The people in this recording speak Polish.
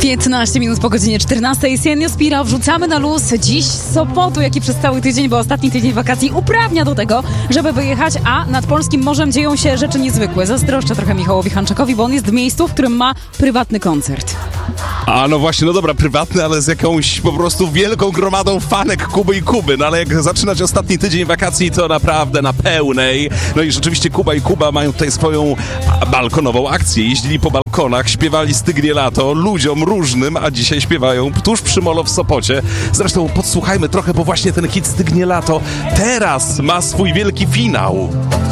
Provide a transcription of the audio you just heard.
15 minut po godzinie 14. Senio Spira wrzucamy na luz dziś z Sopotu, jak i przez cały tydzień, bo ostatni tydzień wakacji uprawnia do tego, żeby wyjechać, a nad polskim morzem dzieją się rzeczy niezwykłe. Zazdroszczę trochę Michałowi Hanczakowi, bo on jest w miejscu, w którym ma prywatny koncert. A no właśnie, no dobra, prywatny, ale z jakąś po prostu wielką gromadą fanek Kuby i Kuby. No ale jak zaczynać ostatni tydzień wakacji, to naprawdę na pełnej. No i rzeczywiście Kuba i Kuba mają tutaj swoją balkonową akcję. Jeździli po balkonach, śpiewali Stygnie lato ludziom różnym, a dzisiaj śpiewają tuż przy molo w Sopocie. Zresztą podsłuchajmy trochę, bo właśnie ten hit Stygnie lato teraz ma swój wielki finał.